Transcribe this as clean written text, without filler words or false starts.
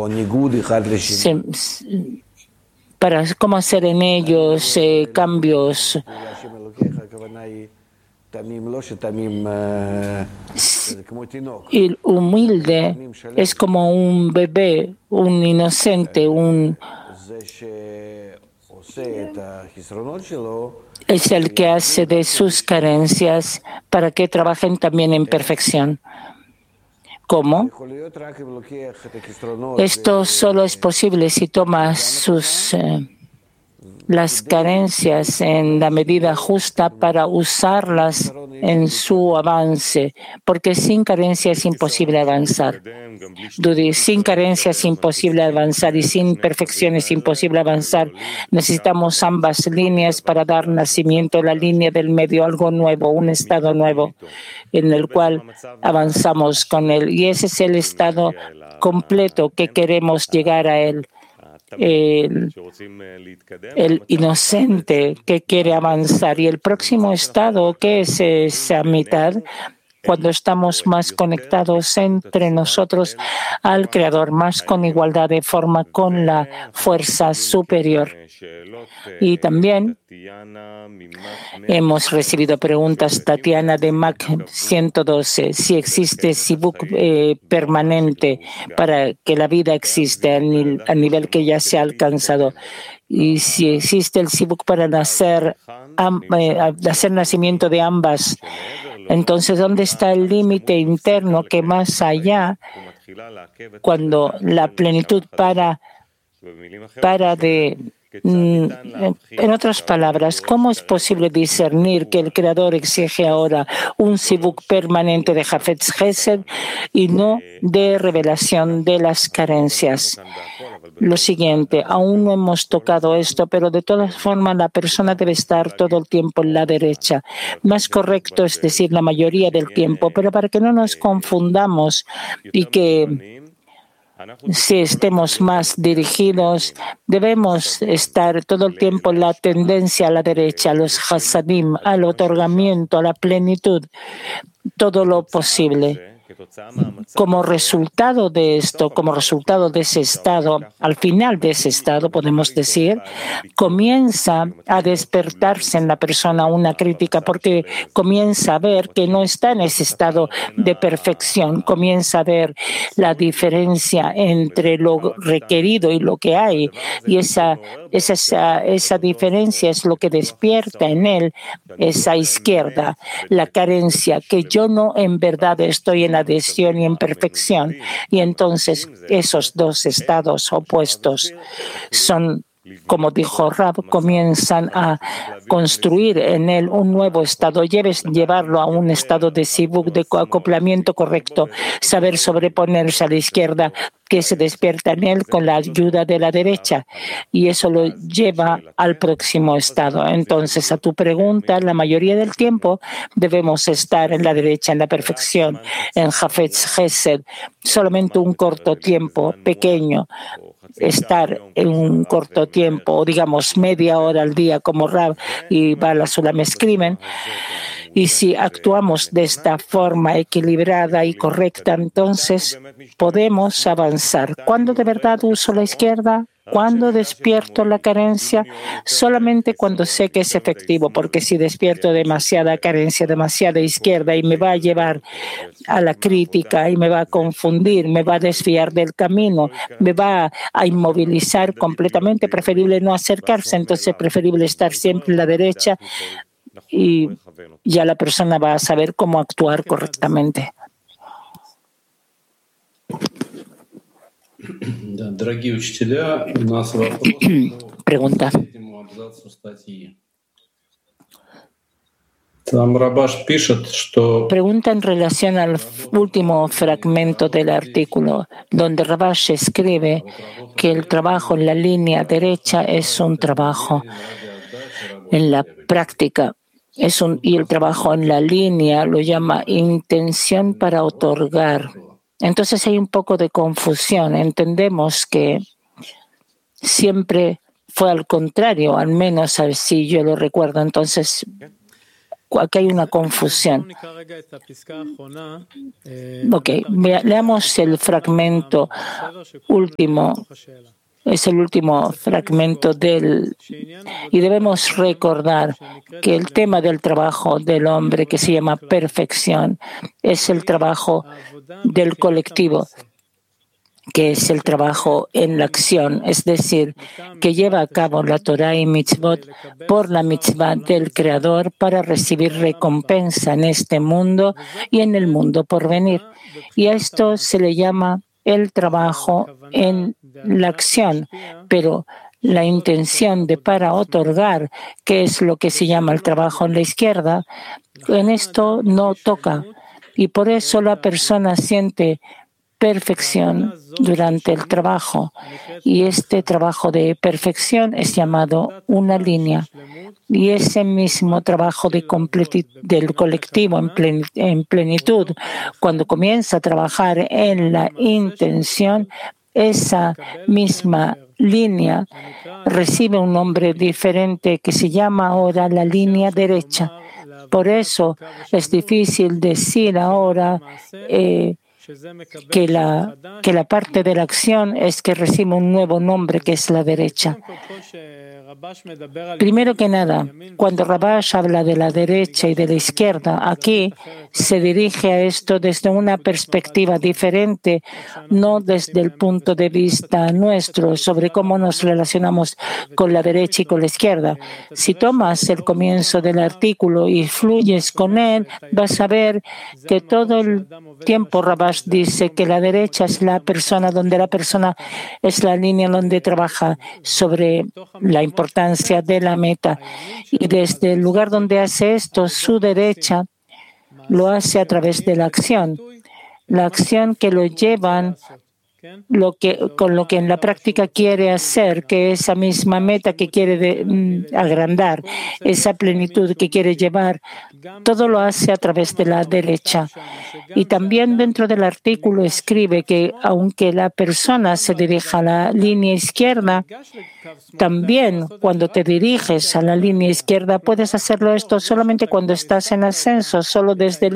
para cómo hacer en ellos cambios. El humilde es como un bebé, un inocente, es el que hace de sus carencias para que trabajen también en perfección. ¿Cómo? Esto solo es posible si tomas las carencias en la medida justa para usarlas en su avance, porque sin carencia es imposible avanzar. Dudi, sin carencia es imposible avanzar y sin perfección es imposible avanzar. Necesitamos ambas líneas para dar nacimiento a la línea del medio, algo nuevo, un estado nuevo en el cual avanzamos con él. Y ese es el estado completo que queremos llegar a él. El inocente que quiere avanzar. Y el próximo estado, que es esa mitad, cuando estamos más conectados entre nosotros al Creador, más con igualdad de forma con la fuerza superior. Y también hemos recibido preguntas, Tatiana de MAC 112, si existe Sibuk permanente para que la vida existe a nivel que ya se ha alcanzado. Y si existe el Sibuk para hacer nacimiento de ambas, entonces, ¿dónde está el límite interno que más allá, cuando la plenitud para de... En otras palabras, ¿cómo es posible discernir que el Creador exige ahora un Sibuk permanente de Hafetz Hesed y no de revelación de las carencias? Lo siguiente, aún no hemos tocado esto, pero de todas formas la persona debe estar todo el tiempo en la derecha. Más correcto es decir la mayoría del tiempo, pero para que no nos confundamos y que si estemos más dirigidos, debemos estar todo el tiempo en la tendencia a la derecha, a los hasadim, al otorgamiento, a la plenitud, todo lo posible. Como resultado de esto, como resultado de ese estado, al final de ese estado, podemos decir, comienza a despertarse en la persona una crítica porque comienza a ver que no está en ese estado de perfección, comienza a ver la diferencia entre lo requerido y lo que hay, y esa diferencia es lo que despierta en él esa izquierda, la carencia, que yo no en verdad estoy en adhesión y en perfección. Y entonces esos dos estados opuestos son, como dijo Rab, comienzan a construir en él un nuevo estado. Llevarlo a un estado de sibuk, de acoplamiento correcto, saber sobreponerse a la izquierda que se despierta en él con la ayuda de la derecha, y eso lo lleva al próximo estado. Entonces, a tu pregunta, la mayoría del tiempo debemos estar en la derecha, en la perfección, en Hafetz Hesed, solamente un corto tiempo, pequeño, estar en un corto tiempo, o digamos media hora al día, como Rab y Bala Sulam escriben. Y si actuamos de esta forma equilibrada y correcta, entonces podemos avanzar. ¿Cuándo de verdad uso la izquierda? ¿Cuándo despierto la carencia? Solamente cuando sé que es efectivo, porque si despierto demasiada carencia, demasiada izquierda, y me va a llevar a la crítica y me va a confundir, me va a desviar del camino, me va a inmovilizar completamente, preferible no acercarse. Entonces es preferible estar siempre en la derecha, y ya la persona va a saber cómo actuar correctamente. Pregunta. Pregunta en relación al último fragmento del artículo, donde Rabash escribe que el trabajo en la línea derecha es un trabajo en la práctica. Y el trabajo en la línea lo llama intención para otorgar. Entonces hay un poco de confusión. Entendemos que siempre fue al contrario, al menos así yo lo recuerdo. Entonces, aquí hay una confusión. Leamos el fragmento último. Es el último fragmento y debemos recordar que el tema del trabajo del hombre, que se llama perfección, es el trabajo del colectivo, que es el trabajo en la acción, es decir, que lleva a cabo la Torah y mitzvot por la mitzvah del Creador para recibir recompensa en este mundo y en el mundo por venir. Y a esto se le llama el trabajo en la acción, pero la intención de para otorgar, que es lo que se llama el trabajo en la izquierda, en esto no toca. Y por eso la persona siente perfección durante el trabajo. Y este trabajo de perfección es llamado una línea. Y ese mismo trabajo del colectivo en plenitud, cuando comienza a trabajar en la intención, esa misma línea recibe un nombre diferente que se llama ahora la línea derecha. Por eso es difícil decir ahora que la parte de la acción es que recibe un nuevo nombre que es la derecha. Primero que nada, cuando Rabash habla de la derecha y de la izquierda, aquí se dirige a esto desde una perspectiva diferente, no desde el punto de vista nuestro sobre cómo nos relacionamos con la derecha y con la izquierda. Si tomas el comienzo del artículo y fluyes con él, vas a ver que todo el tiempo Rabash dice que la derecha es la persona donde la persona es la línea donde trabaja sobre la importancia de la meta. Y desde el lugar donde hace esto, su derecha lo hace a través de la acción que lo llevan con lo que en la práctica quiere hacer, que esa misma meta que quiere agrandar, esa plenitud que quiere llevar, todo lo hace a través de la derecha. Y también dentro del artículo escribe que aunque la persona se dirija a la línea izquierda, también cuando te diriges a la línea izquierda puedes hacerlo esto solamente cuando estás en ascenso, solo desde el